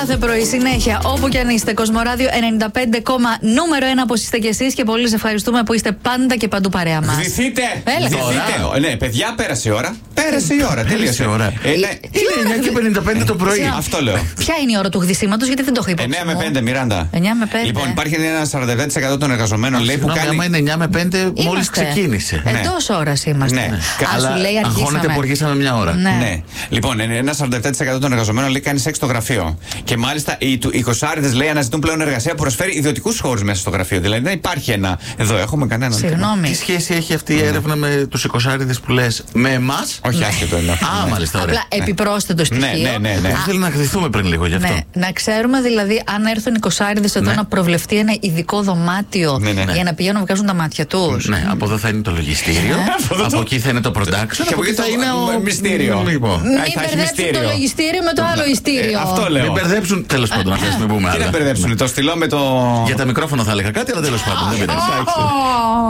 κάθε πρωί, συνέχεια, όπου κι αν είστε. Κοσμοράδιο 95, νούμερο 1, όπως είστε κι εσείς. Και πολύ σας ευχαριστούμε που είστε πάντα και παντού παρέα μας. Γδυθείτε! Ναι, παιδιά, πέρασε η ώρα. Πέρασε η ώρα, τελείωσε η ώρα. Είναι 9:55 το πρωί. Αυτό λέω. Ποια είναι η ώρα του γδυσίματος, γιατί δεν το έχω υπόψη. 9 με 5, Μιράντα. 9 με 5. Λοιπόν, υπάρχει ένα 47% των εργαζομένων λέει που κάνει. Άμα είναι 9 με 5, μόλις ξεκίνησε. Εντός ώρας είμαστε. Ναι. Αλλά αγχώνεται που αργήσαμε μια ώρα. Ναι. Λοιπόν, ένα 47% των εργαζομένων λέει κάνει σεξ στο γραφείο. Και μάλιστα οι κοσάριδες λέει αναζητούν πλέον εργασία που προσφέρει ιδιωτικούς χώρους μέσα στο γραφείο. Δηλαδή δεν υπάρχει ένα. Εδώ έχουμε κανέναν. Συγγνώμη. Τι σχέση έχει αυτή η έρευνα με τους εικοσάριδες που λες, με εμάς? Όχι, άσχετο είναι. Α, μάλιστα, ωραία. Απλά επιπρόσθετο στοιχείο. Ναι. Θέλω να γδυθούμε πριν λίγο γι' αυτό. Ναι. Να ξέρουμε δηλαδή, αν έρθουν οι κοσάριδες εδώ να προβλεφτεί ένα ειδικό δωμάτιο για να πηγαίνουν να βγάζουν τα μάτια τους. Ναι, από εδώ θα είναι το λογιστήριο, από εκεί θα είναι το production, και από εκεί θα είναι ο μυστήριο. Μην μπερδέψουν το λογιστήριο με το άλλο ιστήριο. Αυτό λέω. Μην μπερδέψουν, τέλος πάντων, να θέσουμε πούμε. Τι να μπερδέψουν, το στυλό με το. Για τα μικρόφωνα θα έλεγα κάτι, αλλά τέλος πάντων δεν πειράζει.